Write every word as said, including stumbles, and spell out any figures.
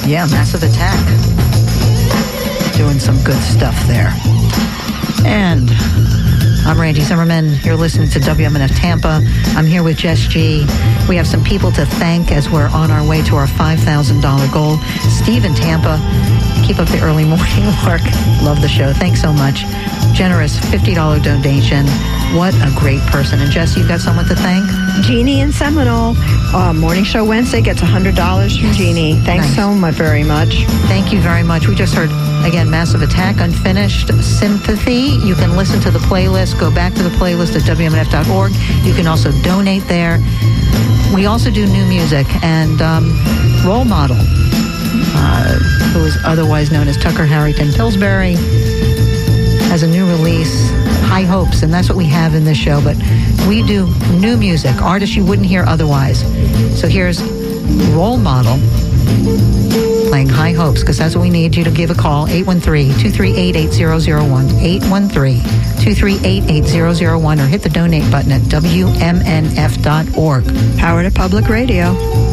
Yeah, Massive Attack. Doing some good stuff there. And I'm Randy Zimmerman. You're listening to W M N F Tampa. I'm here with Jess G. We have some people to thank as we're on our way to our five thousand dollars goal. Steve in Tampa, keep up the early morning work. Love the show. Thanks so much. Generous fifty dollars donation. What a great person. And Jess, you've got someone to thank? Jeannie in Seminole. Uh, Morning Show Wednesday gets one hundred dollars from Jeannie. Thanks Nice. so much, very much. Thank you very much. We just heard, again, Massive Attack, Unfinished, Sympathy. You can listen to the playlist. Go back to the playlist at W M N F dot org. You can also donate there. We also do new music. And um, Role Model, uh, who is otherwise known as Tucker Harrington Pillsbury, has a new release, High Hopes, and that's what we have in this show. But we do new music, artists you wouldn't hear otherwise. So here's Role Model playing High Hopes, because that's what we need you to give a call, eight one three, two three eight, eight zero zero one, eight one three, two three eight, eight zero zero one, or hit the donate button at W M N F dot org. Power to Public Radio.